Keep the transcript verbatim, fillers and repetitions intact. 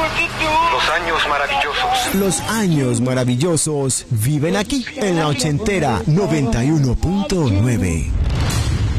Los años maravillosos. Los años maravillosos viven aquí, en la ochentera noventa y uno punto nueve.